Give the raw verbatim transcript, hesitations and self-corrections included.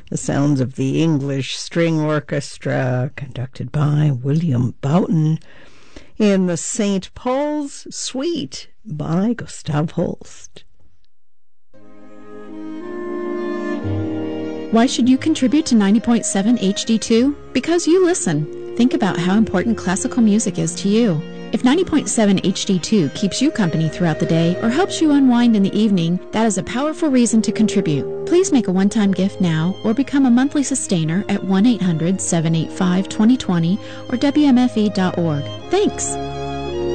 the sounds of the English String Orchestra, conducted by William Boughton, in the Saint Paul's Suite by Gustav Holst. Why should you contribute to ninety point seven H D two? Because you listen. Think about how important classical music is to you. If ninety point seven H D two keeps you company throughout the day or helps you unwind in the evening, that is a powerful reason to contribute. Please make a one-time gift now or become a monthly sustainer at one eight hundred seven eight five two zero two zero or W M F E dot org. Thanks!